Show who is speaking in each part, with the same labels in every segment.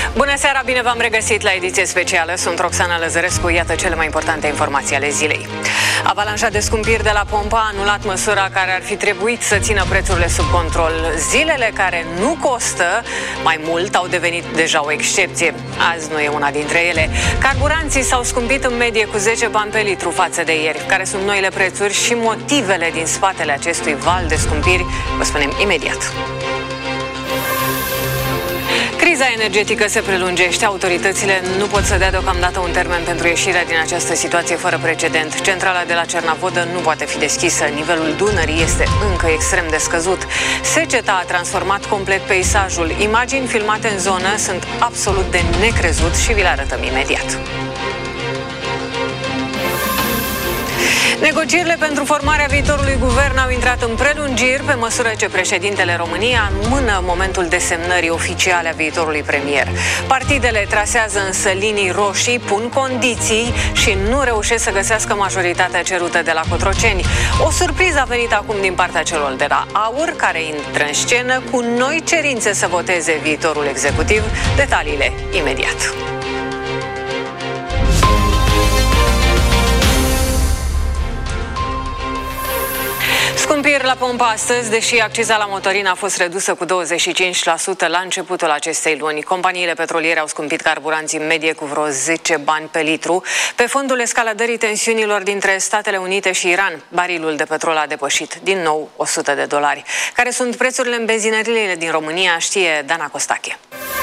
Speaker 1: Bună seara, bine v-am regăsit la ediție specială. Sunt Roxana Lăzărescu, iată cele mai importante informații ale zilei. Avalanșa de scumpiri de la pompă a anulat măsura care ar fi trebuit să țină prețurile sub control. Zilele care nu costă mai mult au devenit deja o excepție. Azi nu e una dintre ele. Carburanții s-au scumpit în medie cu 10 bani pe litru față de ieri. Care sunt noile prețuri și motivele din spatele acestui val de scumpiri? Vă spunem imediat. Criza energetică se prelungește. Autoritățile nu pot să dea deocamdată un termen pentru ieșirea din această situație fără precedent. Centrala de la Cernavodă nu poate fi deschisă. Nivelul Dunării este încă extrem de scăzut. Seceta a transformat complet peisajul. Imagini filmate în zonă sunt absolut de necrezut și vi le arătăm imediat. Negocierile pentru formarea viitorului guvern au intrat în prelungiri pe măsură ce președintele României amână momentul desemnării oficiale a viitorului premier. Partidele trasează însă linii roșii, pun condiții și nu reușesc să găsească majoritatea cerută de la Cotroceni. O surpriză a venit acum din partea celor de la AUR, care intră în scenă cu noi cerințe să voteze viitorul executiv. Detaliile imediat. Scumpiri la pompă astăzi, deși acciza la motorină a fost redusă cu 25% la începutul acestei luni. Companiile petroliere au scumpit carburanții în medie cu vreo 10 bani pe litru. Pe fondul escaladării tensiunilor dintre Statele Unite și Iran, barilul de petrol a depășit din nou $100. Care sunt prețurile în benzinăriile din România, știe Dana Costache.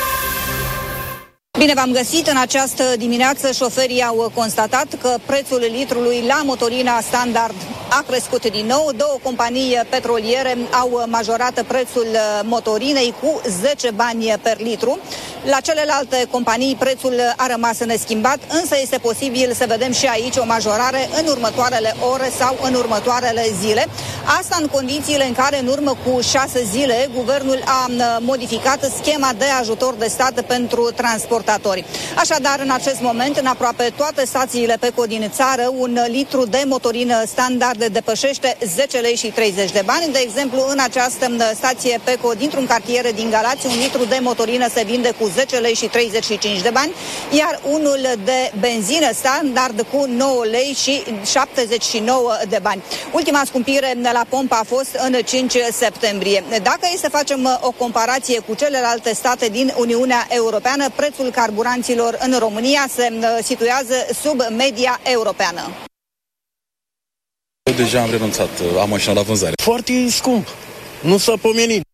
Speaker 2: Bine v-am găsit! În această dimineață șoferii au constatat că prețul litrului la motorina standard a crescut din nou. Două companii petroliere au majorat prețul motorinei cu 10 bani per litru. La celelalte companii prețul a rămas neschimbat, însă este posibil să vedem și aici o majorare în următoarele ore sau în următoarele zile. Asta în condițiile în care în urmă cu 6 zile guvernul a modificat schema de ajutor de stat pentru transportatori. Așadar, în acest moment, în aproape toate stațiile PECO din țară, un litru de motorină standard depășește 10 lei și 30 de bani. De exemplu, în această stație PECO dintr-un cartier din Galați, un litru de motorină se vinde cu 10 lei și 35 de bani, iar unul de benzină standard cu 9 lei și 79 de bani. Ultima scumpire la pompă a fost în 5 septembrie. Dacă e să facem o comparație cu celelalte state din Uniunea Europeană, prețul carburanților în România se situează sub media europeană.
Speaker 3: Eu deja am renunțat, am mașina la vânzare.
Speaker 4: Foarte scump, nu s-a pomenit.